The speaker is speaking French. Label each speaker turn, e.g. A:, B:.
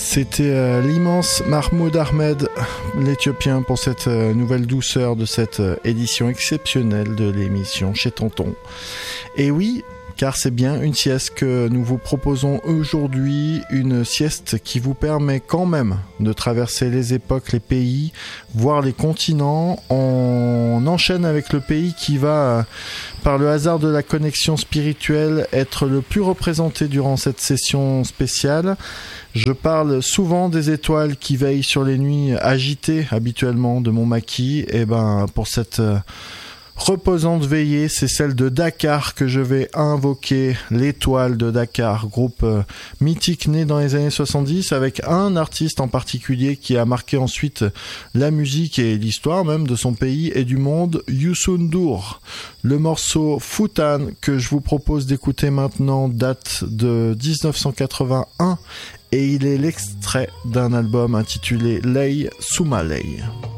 A: C'était l'immense Mahmoud Ahmed, l'Éthiopien, pour cette nouvelle douceur de cette édition exceptionnelle de l'émission Chez Tonton. Et oui, car c'est bien une sieste que nous vous proposons aujourd'hui, une sieste qui vous permet quand même de traverser les époques, les pays, voire les continents. On enchaîne avec le pays qui va, par le hasard de la connexion spirituelle, être le plus représenté durant cette session spéciale. Je parle souvent des étoiles qui veillent sur les nuits agitées habituellement de mon maquis. Et ben, pour cette reposante veillée, c'est celle de Dakar que je vais invoquer, l'étoile de Dakar, groupe mythique né dans les années 70 avec un artiste en particulier qui a marqué ensuite la musique et l'histoire même de son pays et du monde, Youssou N'Dour. Le morceau Foutan que je vous propose d'écouter maintenant date de 1981 et il est l'extrait d'un album intitulé Lay Soumaley.